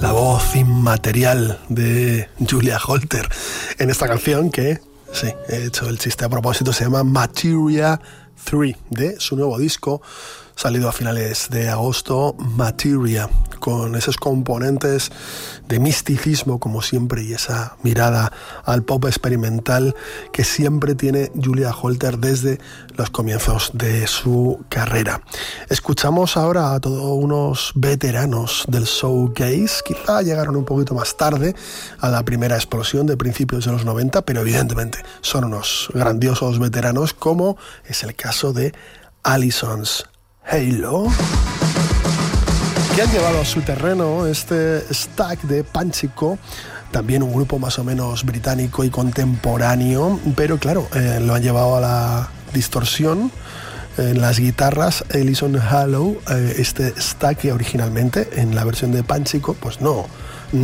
La voz inmaterial de Julia Holter en esta canción que, sí, he hecho el chiste a propósito, se llama Materia 3, de su nuevo disco salido a finales de agosto, Materia, con esos componentes de misticismo como siempre y esa mirada al pop experimental que siempre tiene Julia Holter desde los comienzos de su carrera. Escuchamos ahora a todos unos veteranos del showgaze, quizá llegaron un poquito más tarde a la primera explosión de principios de los 90, pero evidentemente son unos grandiosos veteranos, como es el caso de Alison's Halo, que han llevado a su terreno este stack de Panchico, también un grupo más o menos británico y contemporáneo, pero claro, lo han llevado a la distorsión en las guitarras. Alison Halo, este stack que originalmente en la versión de Panchico pues no